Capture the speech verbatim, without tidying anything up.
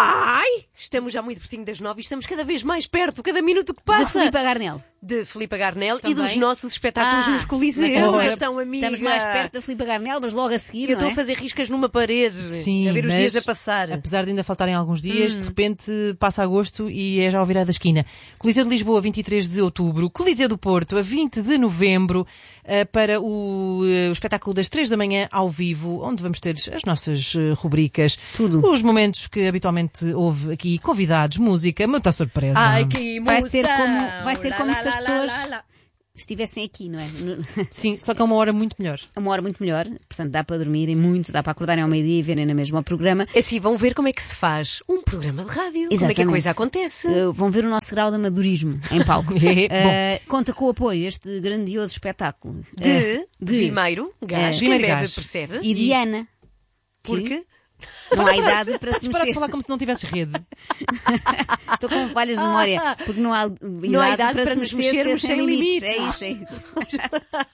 Ai, estamos já muito pertinho das nove e estamos cada vez mais perto, cada minuto que De passa. Filipe Garnel. De Filipe Garnel e Também. dos nossos espetáculos Ah, nos Coliseus. mas Então, amiga. Estamos mais perto da Filipe Garnel, mas logo a seguir, Eu não estou é? a fazer riscas numa parede, Sim, a ver os mas, dias a passar. apesar de ainda faltarem alguns dias, Hum. de repente passa agosto e é já ao virar da esquina. Coliseu de Lisboa, vinte e três de outubro. Coliseu do Porto, a vinte de novembro, uh, para o, uh, o espetáculo das três da manhã ao vivo, onde vamos ter as nossas uh, rubricas. Tudo. Os momentos que habitualmente houve aqui, convidados, música, muita surpresa. Ai, que emoção. Vai ser como, vai ser Lá, como lá, se as lá, pessoas lá, lá. estivessem aqui, não é? Sim, só que é uma hora muito melhor. A uma hora muito melhor, portanto dá para dormirem muito, dá para acordarem ao meio-dia e verem na mesma o programa. É assim, vão ver como é que se faz um programa de rádio. Como é que a Exatamente. coisa acontece. Uh, vão ver o nosso grau de amadorismo em palco. É, Uh, conta com o apoio este grandioso espetáculo De, uh, Vimeiro, gás, É. quem Vimeiro bebe Gás. percebe. e de Ana. que Porque Não há idade para se Podes parar de mexer. falar como se não tivesses rede. Estou com falhas de memória, porque não há idade, Não há idade para se nos mexer, mexermos ser sem limites. É isso, é isso.